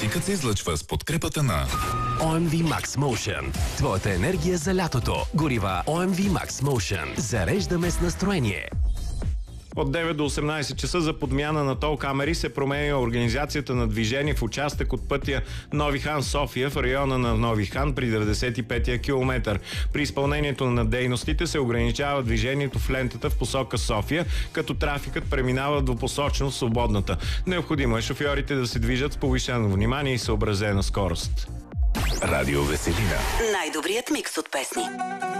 Трафикът се излъчва с подкрепата на OMV Max Motion. Твоята енергия за лятото. Горива OMV Max Motion. Зареждаме с настроение. От 9 до 18 часа за подмяна на тол камери се променя организацията на движение в участък от пътя Нови хан София в района на Нови хан при 95-я километър. При изпълнението на дейностите се ограничава движението в лентата в посока София, като трафикът преминава двупосочно в свободната. Необходимо е шофьорите да се движат с повишено внимание и съобразена скорост. Радио Веселина. Най-добрият микс от песни.